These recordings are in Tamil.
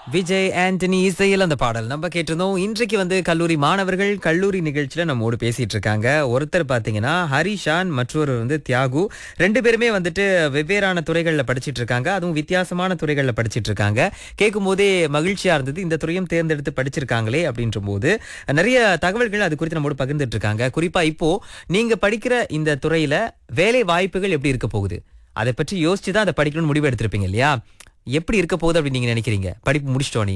விஜய் ஆண்டனி இசையில் அந்த பாடல் நம்ம கேட்டிருந்தோம். இன்றைக்கு கல்லூரி மாணவர்கள் கல்லூரி நிகழ்ச்சியில நம்மோடு பேசிட்டு இருக்காங்க. ஒருத்தர் பாத்தீங்கன்னா ஹரிஷான், மற்றொரு தியாகு. ரெண்டு பேருமே வெவ்வேறான துறைகள்ல படிச்சிட்டு இருக்காங்க. அதுவும் வித்தியாசமான துறைகள்ல படிச்சிட்டு இருக்காங்க. கேட்கும் போதே மகிழ்ச்சியா இருந்தது. இந்த துறையும் தேர்ந்தெடுத்து படிச்சிருக்காங்களே அப்படின்ற போது நிறைய தகவல்கள் அது குறித்து நம்மோடு பகிர்ந்துட்டு இருக்காங்க. குறிப்பா இப்போ நீங்க படிக்கிற இந்த துறையில வேலை வாய்ப்புகள் எப்படி இருக்க போகுது, அதை பற்றி யோசிச்சுதான் அதை படிக்கணும்னு முடிவு எடுத்திருப்பீங்க இல்லையா? எப்படி இருக்க போகுது அப்படின்னு நீங்க நினைக்கிறீங்க படிப்பு முடிச்சிட்டோனே?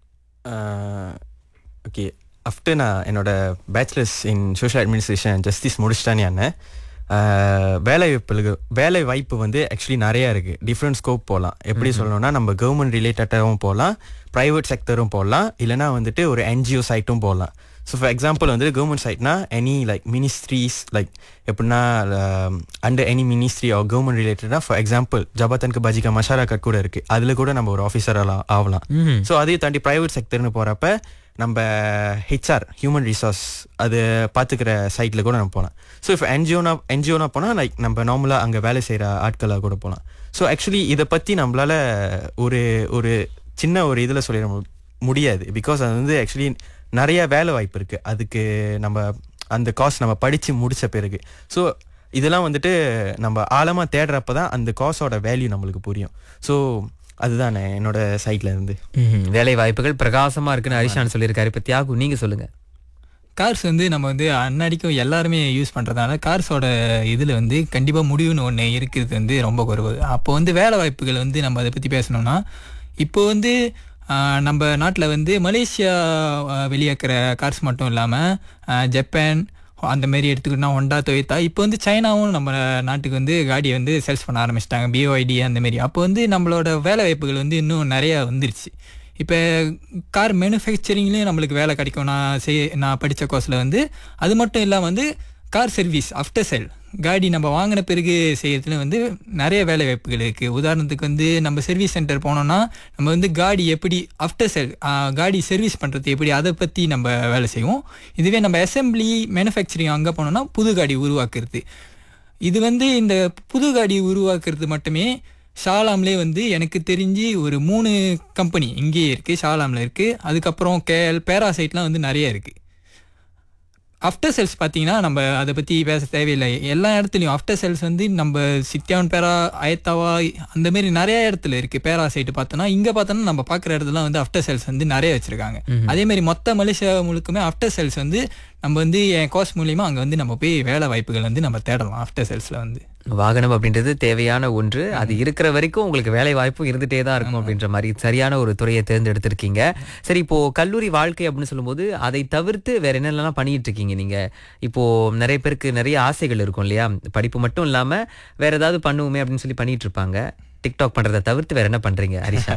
ஓகே, ஆஃப்டர் நான் என்னோட bachelors in social administration and justice முடிச்சிட்டானே வேலை வாய்ப்பு ஆக்சுவலி நிறையா இருக்குது. டிஃப்ரெண்ட் ஸ்கோப் போகலாம். எப்படி சொல்லணும்னா, நம்ம கவர்மெண்ட் ரிலேட்டடாகவும் போகலாம், ப்ரைவேட் செக்டரும் போகலாம், இல்லைனா ஒரு என்ஜிஓ சைட்டும் போகலாம். So for example government சைட்னா any like ministries, like எப்படின்னா under any ministry R government ரிலேட்டடாக ஃபார் எக்ஸாம்பிள் ஜபாத்தனுக்கு பஜிகா மஷாராக்கட் கூட இருக்குது. அதில் கூட நம்ம ஒரு ஆஃபீஸராக ஆகலாம். ஸோ அதையும் தாண்டி ப்ரைவேட் செக்டர்னு போகிறப்ப நம்ம ஹெச்ஆர் ஹியூமன் ரிசோர்ஸ் அது பார்த்துக்கிற சைட்டில் கூட நம்ம போகலாம். ஸோ இப்போ என்ஜிஓனா போனால் லைக் நம்ம நார்மலாக அங்கே வேலை செய்கிற ஆட்களாக கூட போகலாம். ஸோ ஆக்சுவலி இதை பற்றி நம்மளால் ஒரு சின்ன ஒரு இதில் சொல்லிட முடியாது. பிகாஸ் அது ஆக்சுவலி நிறைய வேலை வாய்ப்பு இருக்குது. அதுக்கு நம்ம அந்த காஸ் நம்ம படித்து முடித்த பிறகு ஸோ இதெல்லாம் நம்ம ஆழமாக தேடுறப்ப தான் அந்த காஸோட வேல்யூ நம்மளுக்கு புரியும். ஸோ அதுதான் என்னோட சைட்ல இருந்து வேலை வாய்ப்புகள் பிரகாசமா இருக்குன்னு ஹரிஷான் சொல்லியிருக்காரு. இப்போ தியாகு நீங்க சொல்லுங்க. கார்ஸ் நம்ம அன்னடிக்கும் எல்லாருமே யூஸ் பண்ணுறதுனால கார்ஸோட இதில் கண்டிப்பாக முடிவுன்னு ஒன்று இருக்கிறது ரொம்ப குறைவு. அப்போ வேலை வாய்ப்புகள் நம்ம அதை பற்றி பேசணும்னா, இப்போ நம்ம நாட்டில் மலேசியா வெளியேக்கிற கார்ஸ் மட்டும் இல்லாமல் ஜப்பான் அந்த மாரி எடுத்துக்கிட்டோம்னா ஹோண்டா, டொயோட்டா, இப்போ சைனாவும் நம்ம நாட்டுக்கு காடியை சேல்ஸ் பண்ண ஆரம்பிச்சிட்டாங்க, பிஓஐடி அந்த மாரி. அப்போ நம்மளோட வேலை வாய்ப்புகள் இன்னும் நிறையா வந்துருச்சு. இப்போ கார் மேனுஃபேக்சரிங்லேயும் நம்மளுக்கு வேலை கிடைக்கும். நான் படித்த கோர்ஸில் அது மட்டும் இல்லாமல் கார் சர்வீஸ், ஆஃப்டர் சேல், காடி நம்ம வாங்கின பிறகு செய்யறதுல நிறைய வேலை வாய்ப்புகள் இருக்குது. உதாரணத்துக்கு நம்ம சர்வீஸ் சென்டர் போனோம்னா நம்ம காடி எப்படி ஆஃப்டர் சேல் காடி சர்வீஸ் பண்ணுறது எப்படி, அதை பற்றி நம்ம வேலை செய்வோம். இதுவே நம்ம அசம்பிளி மேனுஃபேக்சரிங் அங்கே போனோம்னா புது காடி உருவாக்குறது. இது இந்த புது காடி உருவாக்குறது மட்டுமே ஷாலாம்லே எனக்கு தெரிஞ்சு ஒரு 3 கம்பெனி இங்கேயே இருக்குது, ஷாலாமில் இருக்குது. அதுக்கப்புறம் கேஎல், பேராசைட்லாம் நிறைய இருக்குது. ஆஃப்டர் சேல்ஸ் பார்த்தீங்கன்னா நம்ம அதை பற்றி பேச தேவையில்லை. எல்லா இடத்துலையும் ஆஃப்டர் சேல்ஸ் நம்ம சித்தியான், பேரா, அயத்தாவா அந்த மாரி நிறைய இடத்துல இருக்குது. பேரா சைட்டு பார்த்தோன்னா, இங்கே பார்த்தோன்னா நம்ம பார்க்குற இடத்துல ஆஃப்டர் சேல்ஸ் நிறைய வச்சுருக்காங்க. அதேமாதிரி மொத்த மலேசியா முழுக்குமே ஆஃப்டர் சேல்ஸ் நம்ம என் கோர்ஸ் மூலிமா அங்கே நம்ம போய் வேலை வாய்ப்புகள் நம்ம தேடலாம். ஆஃப்டர் சேல்ஸில் வாகனம் அப்படின்றது தேவையான ஒன்று. அது இருக்கிற வரைக்கும் உங்களுக்கு வேலை வாய்ப்பும் இருந்துகிட்டே தான் இருக்கும் அப்படின்ற மாதிரி சரியான ஒரு துறையை தேர்ந்தெடுத்திருக்கீங்க. சரி, இப்போ கல்லூரி வாழ்க்கை அப்படின்னு சொல்லும்போது அதை தவிர்த்து வேற என்னெல்லாம் பண்ணிட்டு இருக்கீங்க நீங்க? இப்போ நிறைய பேருக்கு நிறைய ஆசைகள் இருக்கும் இல்லையா? படிப்பு மட்டும் இல்லாம வேற ஏதாவது பண்ணுவோமே அப்படின்னு சொல்லி பண்ணிட்டு இருப்பாங்க. டிக்டாக் பண்றதை தவிர்த்து வேற என்ன பண்றீங்க ஹரிஷா?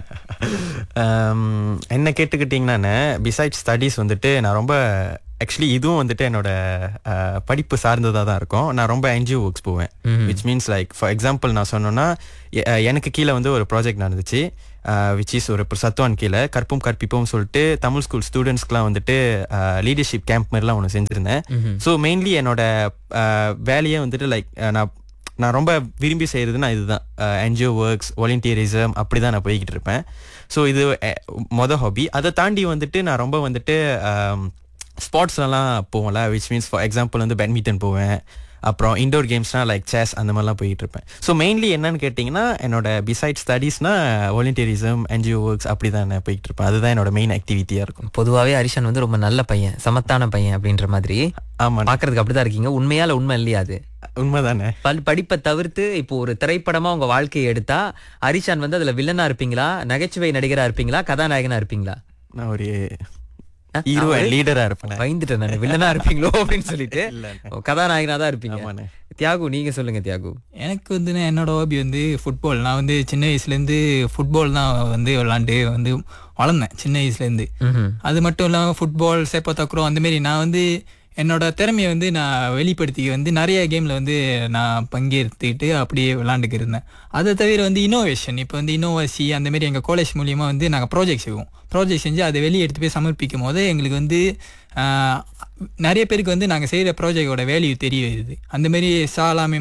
என்ன கேட்டுக்கிட்டீங்கன்னா, பிசைட் ஸ்டடீஸ் நான் ரொம்ப ஆக்சுவலி இதுவும் என்னோட படிப்பு சார்ந்ததாக தான் இருக்கும். நான் ரொம்ப என்ஜிஓ ஒர்க்ஸ் போவேன். Which means like for example நான் சொன்னோன்னா, எனக்கு கீழே ஒரு ப்ராஜெக்ட் நடந்துச்சு, விச் இஸ் ஒரு சத்துவான் கீழே கற்பும் கற்பிப்போம் சொல்லிட்டு தமிழ் ஸ்கூல் ஸ்டூடெண்ட்ஸ்க்குலாம் லீடர்ஷிப் கேம்ப் மாதிரிலாம் ஒன்று செஞ்சுருந்தேன். ஸோ மெயின்லி என்னோட வேலையே லைக் நான் ரொம்ப விரும்பி செய்கிறதுனா இதுதான், என்ஜிஓ ஒர்க்ஸ், வாலண்டியரிசம், அப்படி தான் நான் போய்கிட்டு இருப்பேன். ஸோ இது மொதல் ஹாபி. அதை தாண்டி நான் ரொம்ப ஸ்போர்ட்ஸ்லாம் போவேன்ல, which means for example badminton போவேன். அப்புறம் இண்டோர் கேம்ஸ்னால் லைக் செஸ் அந்த மாதிரிலாம் போயிட்டு இருப்பேன். ஸோ மெயின்லி என்னன்னு கேட்டிங்கன்னா, என்னோட பிசைட் ஸ்டடீஸ்னா வாலண்டியரிசம், என்ஜிஓ ஒர்க்ஸ் அப்படி தான் நான் போயிட்டு இருப்பேன். அதுதான் என்னோட மெயின் ஆக்டிவிட்டியாக இருக்கும். பொதுவாகவே ஹரிஷான் ரொம்ப நல்ல பையன், சமத்தான பையன் அப்படின்ற மாதிரி. ஆமாம், பார்க்கறதுக்கு அப்படிதான் இருக்கீங்க. உண்மையால உண்மை இல்லையா? அது உண்மைதானே. படிப்பை தவிர்த்து இப்போ ஒரு திரைப்படமா உங்க வாழ்க்கையை எடுத்தா ஹரிஷான் அதுல வில்லனா இருப்பீங்களா, நகைச்சுவை நடிகரா இருப்பீங்களா, கதாநாயகனா இருப்பீங்களா? நான் ஒரு ஹீரோ லீடரா இருப்பேன். பயந்துட்டேன் நான் வில்லனா இருப்பீங்களோ அப்படின்னு சொல்லிட்டு. கதாநாயகனா தான் இருப்பீங்க. தியாகு நீங்க சொல்லுங்க. தியாகு, எனக்கு என்னோட ஹாபி ஃபுட்பால். நான் சின்ன வயசுலேருந்து ஃபுட்பால் தான் விளாண்டு வளர்ந்தேன் சின்ன வயசுலேருந்து. அது மட்டும் இல்லாமல் ஃபுட்பால், சேப்பத்தாக்குறோம் அந்த மாரி நான் என்னோட திறமையை நான் வெளிப்படுத்தி நிறைய கேமில் நான் பங்கேற்றுக்கிட்டு அப்படியே விளாண்டுக்கு இருந்தேன். அதை தவிர இன்னோவேஷன், இப்போ இன்னோவாசி அந்த மாரி எங்கள் காலேஜ் மூலியமாக நாங்கள் ப்ராஜெக்ட் செய்வோம். ப்ராஜெக்ட் செஞ்சு அதை வெளியே எடுத்து போய் சமர்ப்பிக்கும் போது எங்களுக்கு நிறைய பேருக்கு நாங்கள் செய்கிற ப்ராஜெக்டோட வேல்யூ தெரிய வருது. அந்தமாரி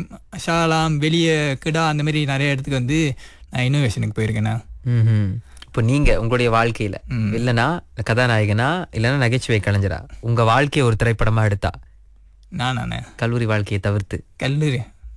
ஷாலாம் வெளியே கிடா அந்த மாதிரி நிறைய இடத்துக்கு நான் இன்னோவேஷனுக்கு போயிருக்கேண்ணா. இப்போ நீங்க உங்களுடைய வாழ்க்கையில இல்லனா கதாநாயகனா இல்லனா நகைச்சுவை கலைஞரா உங்க வாழ்க்கையை ஒரு திரைப்படமா எடுத்தா நானே கல்லூரி வாழ்க்கையை தவிர்த்து கல்லூரி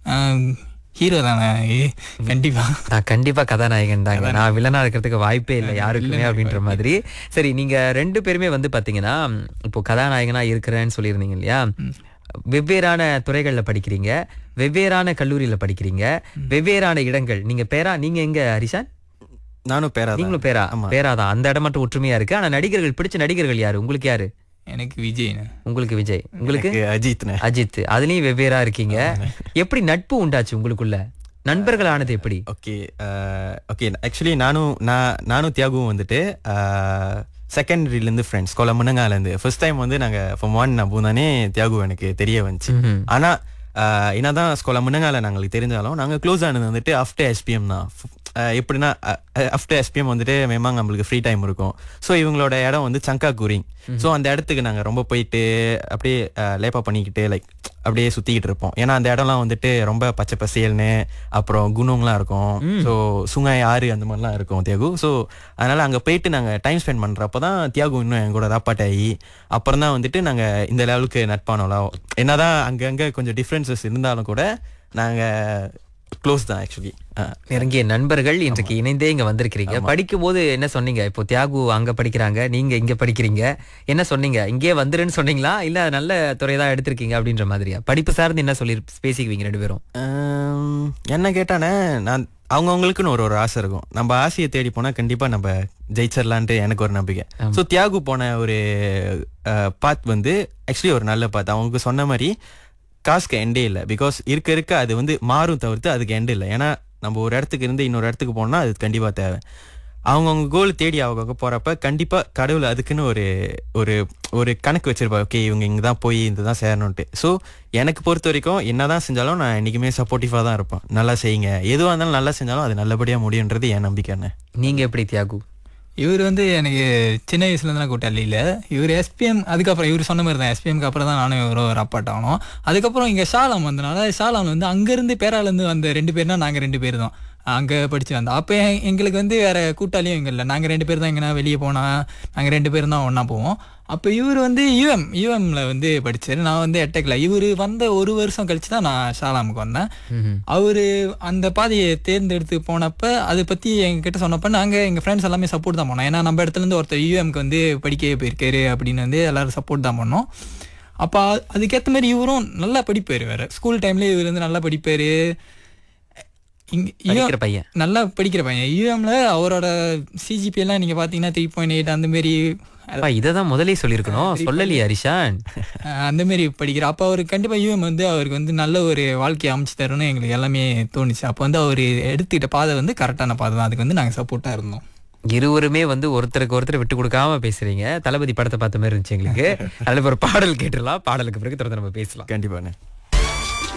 ஹீரோ தானே கண்டிப்பா நான் கண்டிப்பா கதாநாயகன் தாங்க. நான் வில்லனா இருக்கிறதுக்கு வாய்ப்பே இல்லை யாருக்குமே அப்படின்ற மாதிரி. சரி, நீங்க 2 பேருமே வந்து பாத்தீங்கன்னா இப்போ கதாநாயகனா இருக்கிறேன்னு சொல்லியிருந்தீங்க இல்லையா? வெவ்வேறான துறைகள்ல படிக்கிறீங்க, வெவ்வேறான கல்லூரியில படிக்கிறீங்க, வெவ்வேறான இடங்கள். நீங்க எங்க ஹரிஷான்? நானும் பேரா நீங்களும் பேராதான். அந்த இடம் மட்டும் ஒற்றுமையா இருக்கு. ஆனா நடிகர்கள், பிடிச்ச நடிகர்கள் யாரு உங்களுக்கு? யாரு? எனக்கு விஜய். உங்களுக்கு விஜய். உங்களுக்கு அஜித். அதுலயும் வெவ்வேறா இருக்கீங்க. எப்படி நட்பு உண்டாச்சு உங்களுக்குள்ள? நண்பர்கள் ஆனது எப்படி? ஓகே ஆக்சுவலி நானும் தியாகவும் வந்துட்டு செகண்டரியிலேருந்து ஃப்ரெண்ட்ஸ் கொலமுனங்காலேருந்து. ஃபர்ஸ்ட் டைம் வந்து நாங்கள் ஃபார்ம் 1 நான் போதானே தியாகு எனக்கு தெரிய வந்துச்சு. ஆனால் என்னதான் ஸ்கூலில் முன்னங்கால நாங்களுக்கு தெரிஞ்சாலும் நாங்கள் க்ளோஸ் ஆனது வந்துட்டு ஆஃப்டர் எஸ்பிஎம் தான். எப்படின்னா ஆஃப்டர் எஸ்பிஎம் வந்துட்டு மேமாங்க நம்மளுக்கு ஃப்ரீ டைம் இருக்கும். ஸோ இவங்களோட இடம் வந்து சங்கா கூரிங். ஸோ அந்த இடத்துக்கு நாங்கள் ரொம்ப போயிட்டு அப்படியே லேப்பா பண்ணிக்கிட்டு அப்படியே சுற்றிக்கிட்டு இருப்போம். ஏன்னா அந்த இடம்லாம் வந்துட்டு ரொம்ப பச்சை பசேல்னு, அப்புறம் குணங்கள்லாம் இருக்கும். ஸோ சுங்காய் ஆறு அந்த மாதிரிலாம் இருக்கும் தியாகு. ஸோ அதனால் அங்கே போயிட்டு நாங்கள் டைம் ஸ்பெண்ட் பண்ணுறப்போ தான் தியாகு இன்னும் என் கூட ராப்பாட்டாகி அப்புறம் தான் வந்துட்டு நாங்கள் இந்த லெவலுக்கு நட்பானோம். என்னதான் அங்கங்கே கொஞ்சம் டிஃப்ரென்சஸ் இருந்தாலும் கூட நாங்கள் க்ளோஸ் தான் ஆக்சுவலி. நெருங்கிய நண்பர்கள் இன்றைக்கு இணைந்தே இங்க வந்திருக்கிறீங்க. படிக்கும் போது என்ன சொன்னீங்க? இப்போ தியாகு அங்க படிக்கிறாங்க, நீங்க இங்க படிக்கிறீங்க, என்ன சொன்னீங்க? இங்கே வந்துருன்னு சொன்னீங்களா இல்ல நல்ல துறை தான் எடுத்திருக்கீங்க அப்படின்ற மாதிரியா? படிப்பு சார்ந்து என்ன சொல்லி பேசிக்குவீங்க 2 பேரும்? என்ன கேட்டானே, நான் அவங்கவுங்களுக்குன்னு ஒரு ஆசை இருக்கும். நம்ம ஆசையை தேடி போனா கண்டிப்பா நம்ம ஜெயிச்சிடலான்ட்டு எனக்கு ஒரு நம்பிக்கை. ஸோ தியாகு போன ஒரு பாத் வந்து ஆக்சுவலி ஒரு நல்ல பாத். அவங்களுக்கு சொன்ன மாதிரி காசுக்கு எண்டே இல்லை. பிகாஸ் இருக்க அது வந்து மாறும் தவிர்த்து அதுக்கு எண்டு இல்லை. ஏன்னா நம்ம ஒரு இடத்துக்கு இருந்து இன்னொரு இடத்துக்கு போனோம்னா அது கண்டிப்பாக தேவை. அவங்கவுங்க கோல் தேடி அவங்க போகிறப்ப கண்டிப்பாக கடவுள் அதுக்குன்னு ஒரு ஒரு ஒரு கணக்கு வச்சிருப்பாங்க. ஓகே இவங்க இங்கே தான் போய் இந்த தான் சேரணுன்ட்டு. ஸோ எனக்கு பொறுத்த வரைக்கும் என்ன தான் செஞ்சாலும் நான் என்றைக்குமே சப்போர்ட்டிவாக தான் இருப்பேன். நல்லா செய்யுங்க, எதுவாக இருந்தாலும் நல்லா செஞ்சாலும் அது நல்லபடியாக முடியுன்றது என் நம்பிக்கைன்னு. நீங்கள் எப்படி தியாகு? இவர் வந்து எனக்கு சின்ன வயசுலேருந்து கூட்டாளி இல்லை. இவர் எஸ்பிஎம், அதுக்கப்புறம் இவர் சொன்ன மாதிரி தான் எஸ்பிஎம்க்கு அப்புறம் தான் நானும் இவரும் ரப்பாட் ஆகணும். அதுக்கப்புறம் இங்கே ஷாலாம் வந்தனால ஷாலாம் வந்து அங்கேருந்து பேராலேருந்து வந்த 2 பேர்னா நாங்கள் 2 பேர் தான் அங்கே படித்து வந்தோம். அப்போ எங்களுக்கு வந்து வேறு கூட்டாளியும் இங்கே இல்லை. நாங்கள் 2 பேர் தான் எங்கன்னா வெளியே போனால் நாங்கள் 2 பேர் தான் ஒன்றா போவோம். அப்போ இவர் வந்து யூஎம்ல வந்து படித்தார், நான் வந்து எட்டக்கில். இவர் வந்த 1 வருஷம் கழிச்சு தான் நான் ஷாலாமுக்கு வந்தேன். அவர் அந்த பாதையை தேர்ந்தெடுத்து போனப்போ அதை பற்றி எங்ககிட்ட சொன்னப்போ நாங்கள் எங்கள் ஃப்ரெண்ட்ஸ் எல்லாமே சப்போர்ட் தான் பண்ணோம். ஏன்னா நம்ம இடத்துலேருந்து ஒருத்தர் யூஎம்க்கு வந்து படிக்கவே போயிருக்காரு அப்படின்னு வந்து எல்லோரும் சப்போர்ட் தான் பண்ணோம். அப்போ அதுக்கேற்ற மாதிரி இவரும் நல்லா படிப்பார். வேறு ஸ்கூல் டைம்லேயே இவர் வந்து நல்லா படிப்பார். பையன் நல்லா படிக்கிற பையன். யூஎம்ல அவரோட சிஜிபி எல்லாம் நீங்க பாத்தீங்கன்னா 3.8 அந்த மாதிரி. இததான் முதலே சொல்லியிருக்கணும், சொல்லலையே ஹரிஷான். அந்த மாதிரி படிக்கிற அப்போ அவருக்கு கண்டிப்பா யூஎம் வந்து அவருக்கு வந்து நல்ல ஒரு வாழ்க்கையை அமைச்சு தரணும்னு எங்களுக்கு எல்லாமே தோணுச்சு. அப்போ வந்து அவர் எடுத்துக்கிட்ட பாதை வந்து கரெக்டான பாதை தான். அதுக்கு வந்து நாங்கள் சப்போர்ட்டா இருந்தோம். இருவருமே வந்து ஒருத்தருக்கு ஒருத்தர் விட்டு கொடுக்காம பேசுறீங்க. தளபதி படத்தை பார்த்த மாதிரி இருந்துச்சு எங்களுக்கு. அதுல ஒரு பாடல் கேட்டுடலாம். பாடலுக்கு பிறகு தொடர்ந்து நம்ம பேசலாம். கண்டிப்பா.